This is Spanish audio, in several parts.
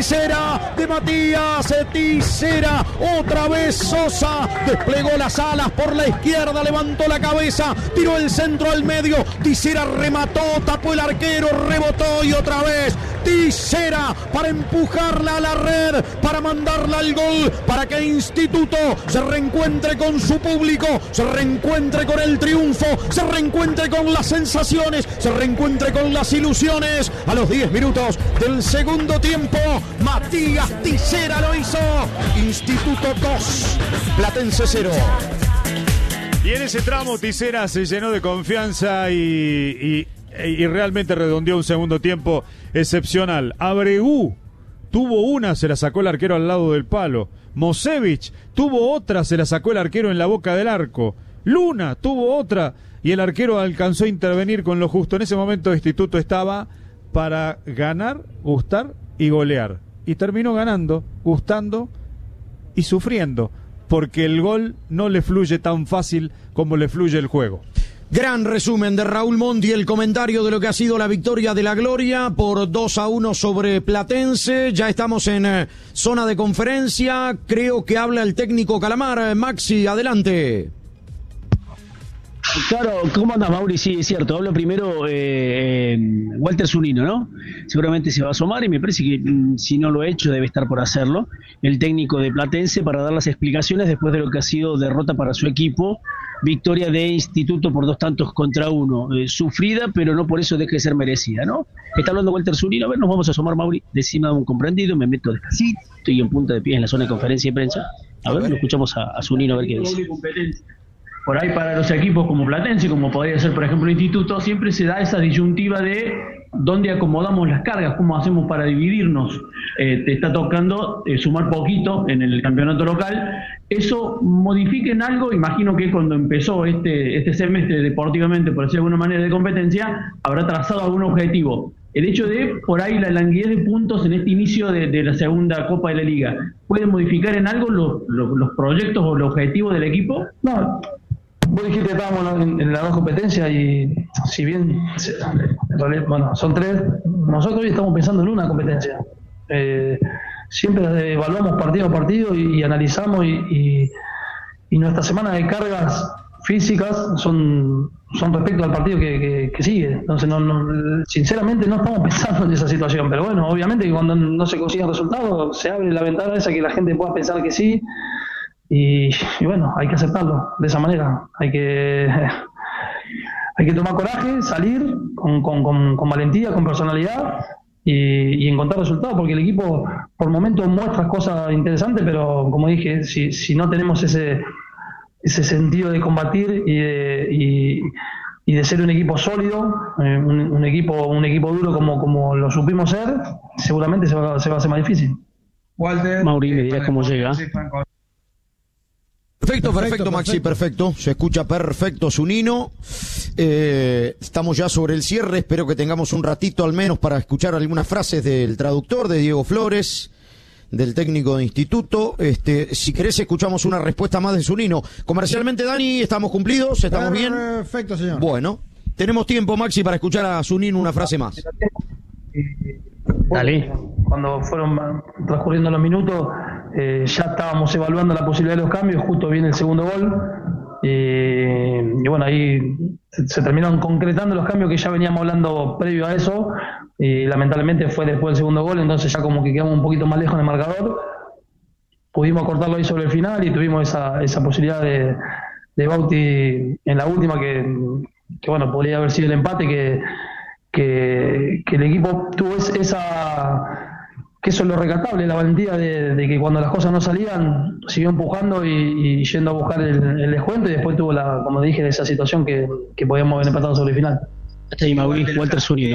Tisera de Matías, Tisera, otra vez Sosa, desplegó las alas por la izquierda, levantó la cabeza, tiró el centro al medio, Tisera remató, tapó el arquero, rebotó y otra vez Tisera para empujarla a la red, para mandarla al gol, para que Instituto se reencuentre con su público, se reencuentre con el triunfo, se reencuentre con las sensaciones, se reencuentre con las ilusiones. A los 10 minutos del segundo tiempo, Matías Tisera lo hizo. Instituto 2, Platense 0. Y en ese tramo Tisera se llenó de confianza y realmente redondeó un segundo tiempo excepcional. Abregú tuvo una, se la sacó el arquero al lado del palo. Mosevich tuvo otra, se la sacó el arquero en la boca del arco. Luna tuvo otra y el arquero alcanzó a intervenir con lo justo. En ese momento Instituto estaba para ganar, gustar y golear. Y terminó ganando, gustando y sufriendo, porque el gol no le fluye tan fácil como le fluye el juego. Gran resumen de Raúl Monti, el comentario de lo que ha sido la victoria de la Gloria por 2-1 sobre Platense. Ya estamos en zona de conferencia, creo que habla el técnico Calamar. Maxi, adelante. Claro, ¿cómo andas, Mauri? Sí, es cierto. Hablo primero Walter Zunino, ¿no? Seguramente se va a asomar y me parece que si no lo ha hecho debe estar por hacerlo. El técnico de Platense para dar las explicaciones después de lo que ha sido derrota para su equipo. Victoria de Instituto por 2-1. Sufrida, pero no por eso deje de ser merecida, ¿no? Está hablando Walter Zunino. A ver, nos vamos a asomar, Mauri. Decime un comprendido, me meto despacito, estoy en punta de pie en la zona de conferencia de prensa. A ver, lo escuchamos a Zunino a ver qué dice. Por ahí para los equipos como Platense, como podría ser por ejemplo Instituto, siempre se da esa disyuntiva de dónde acomodamos las cargas, cómo hacemos para dividirnos. Te está tocando sumar poquito en el campeonato local. Eso modifica en algo, imagino que cuando empezó este semestre deportivamente, por decirlo de alguna manera, de competencia, habrá trazado algún objetivo. El hecho de, por ahí, la languidez de puntos en este inicio de la segunda Copa de la Liga, ¿puede modificar en algo los proyectos o los objetivos del equipo? No. Vos dijiste que estábamos en las dos competencias y si bien en realidad, bueno, son tres, nosotros hoy estamos pensando en una competencia. Siempre evaluamos partido a partido y analizamos y nuestra semana de cargas físicas son respecto al partido que sigue. Entonces sinceramente no estamos pensando en esa situación, pero bueno, obviamente que cuando no se consiguen resultados se abre la ventana esa que la gente pueda pensar que sí. Y bueno, hay que aceptarlo de esa manera. Hay que tomar coraje, salir con valentía, con personalidad y encontrar resultados, porque el equipo por momentos muestra cosas interesantes, pero como dije, si no tenemos ese sentido de combatir y de ser un equipo sólido, un equipo duro como lo supimos ser, seguramente se va a hacer más difícil. Walter, Mauri, me dirás cómo llega. Perfecto, Maxi, perfecto. Se escucha perfecto, Zunino. Estamos ya sobre el cierre. Espero que tengamos un ratito al menos para escuchar algunas frases del traductor, de Diego Flores, del técnico de Instituto. Si querés, escuchamos una respuesta más de Zunino. Comercialmente, Dani, ¿estamos cumplidos? ¿Estamos bien? Perfecto, señor. Bueno, tenemos tiempo, Maxi, para escuchar a Zunino una frase más. Dale. Cuando fueron transcurriendo los minutos, ya estábamos evaluando la posibilidad de los cambios, justo viene el segundo gol, y bueno, ahí se terminaron concretando los cambios que ya veníamos hablando previo a eso, y lamentablemente fue después del segundo gol, entonces ya como que quedamos un poquito más lejos en el marcador. Pudimos cortarlo ahí sobre el final y tuvimos esa posibilidad de Bauti en la última que bueno, podría haber sido el empate, que el equipo tuvo que eso es lo rescatable, la valentía de que cuando las cosas no salían siguió empujando y yendo a buscar el descuento, y después tuvo como dije, esa situación que podíamos haber empatado sobre el final. Hasta ahí, Mauri, Walter Zunino.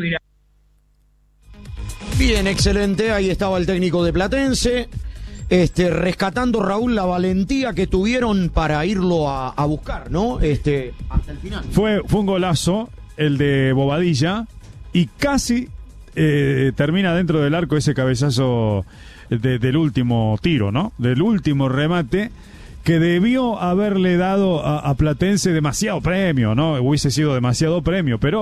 Bien, excelente, ahí estaba el técnico de Platense, rescatando, Raúl, la valentía que tuvieron para irlo a buscar, ¿no? Hasta el final. Fue un golazo el de Bobadilla y casi termina dentro del arco ese cabezazo del último tiro, ¿no? Del último remate, que debió haberle dado a Platense demasiado premio, ¿no? Hubiese sido demasiado premio, pero